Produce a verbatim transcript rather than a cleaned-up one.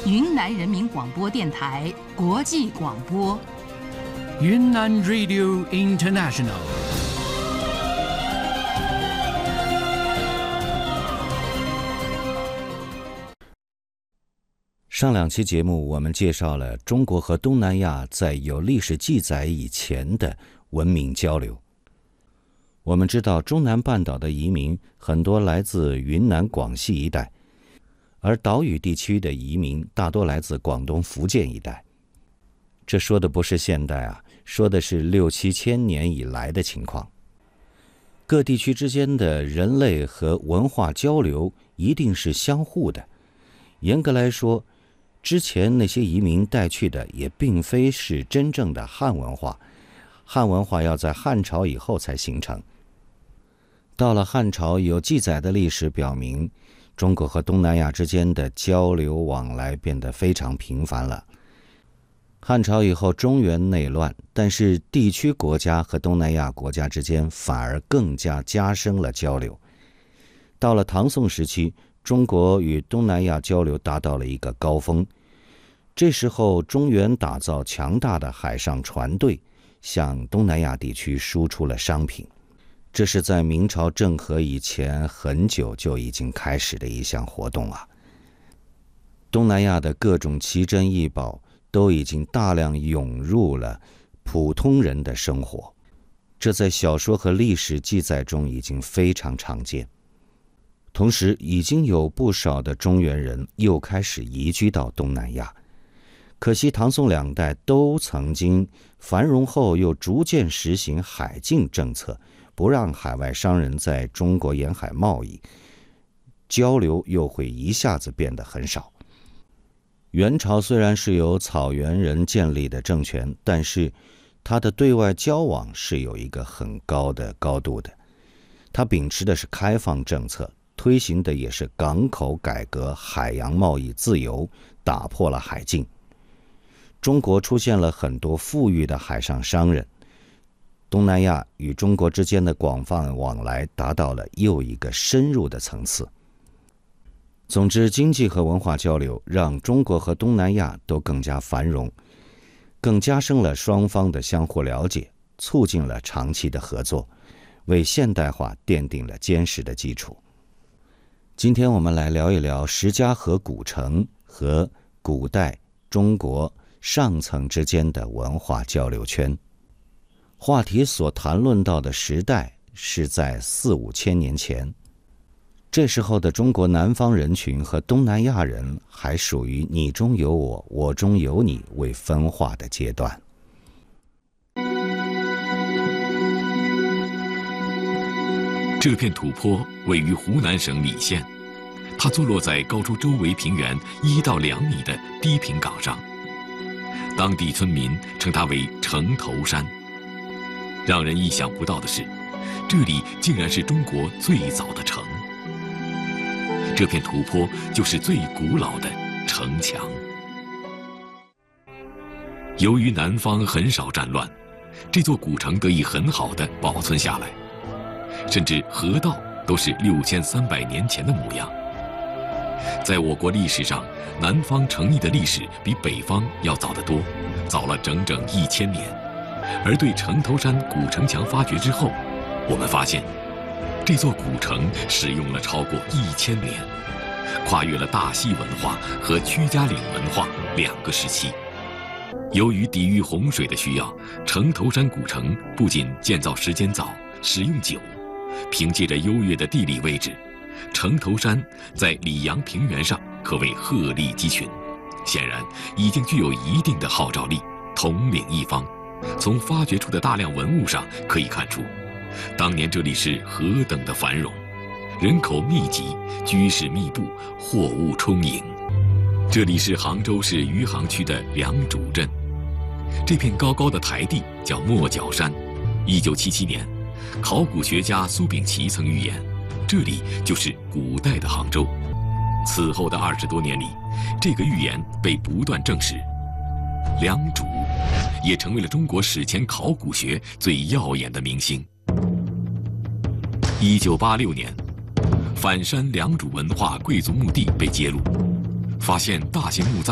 云南人民广播电台国际广播。 云南 Radio International。 上两期节目，我们介绍了中国和东南亚在有历史记载以前的文明交流。我们知道，中南半岛的移民很多来自云南、广西一带，而岛屿地区的移民大多来自广东、福建一带。这说的不是现代啊，说的是六七千年以来的情况。各地区之间的人类和文化交流一定是相互的。严格来说，之前那些移民带去的也并非是真正的汉文化，汉文化要在汉朝以后才形成。到了汉朝，有记载的历史表明，中国和东南亚之间的交流往来变得非常频繁了。汉朝以后，中原内乱，但是地区国家和东南亚国家之间反而更加加深了交流。到了唐宋时期，中国与东南亚交流达到了一个高峰。这时候，中原打造强大的海上船队，向东南亚地区输出了商品。这是在明朝郑和以前很久就已经开始的一项活动啊。东南亚的各种奇珍异宝都已经大量涌入了普通人的生活，这在小说和历史记载中已经非常常见。同时，已经有不少的中原人又开始移居到东南亚。可惜唐宋两代都曾经繁荣后又逐渐实行海禁政策，不让海外商人在中国沿海贸易，交流又会一下子变得很少。元朝虽然是由草原人建立的政权，但是它的对外交往是有一个很高的高度的。它秉持的是开放政策，推行的也是港口改革、海洋贸易自由，打破了海禁。中国出现了很多富裕的海上商人，东南亚与中国之间的广泛往来达到了又一个深入的层次。总之，经济和文化交流让中国和东南亚都更加繁荣，更加深了双方的相互了解，促进了长期的合作，为现代化奠定了坚实的基础。今天我们来聊一聊石家河古城和古代中国上层之间的文化交流圈。话题所谈论到的时代是在四五千年前，这时候的中国南方人群和东南亚人还属于你中有我，我中有你为分化的阶段。 这片土坡位于湖南省澧县，它坐落在高出周围平原一到两米的低平岗上，当地村民称它为城头山。让人意想不到的是，这里竟然是中国最早的城。这片土坡就是最古老的城墙。由于南方很少战乱，这座古城得以很好地保存下来，甚至河道都是六千三百年前的模样。在我国历史上，南方成立的历史比北方要早得多，早了整整一千年。而对城头山古城墙发掘之后，我们发现这座古城使用了超过一千年，跨越了大溪文化和屈家岭文化两个时期。由于抵御洪水的需要，城头山古城不仅建造时间早，使用久，凭借着优越的地理位置，城头山在里阳平原上可谓鹤立鸡群，显然已经具有一定的号召力，统领一方。从发掘出的大量文物上可以看出，当年这里是何等的繁荣，人口密集，居室密布，货物充盈。这里是杭州市余杭区的良渚镇，这片高高的台地叫莫角山。一九七七年，考古学家苏秉琦曾预言，这里就是古代的杭州。此后的二十多年里，这个预言被不断证实。良渚也成为了中国史前考古学最耀眼的明星。一九八六年，反山良渚文化贵族墓地被揭露，发现大型墓葬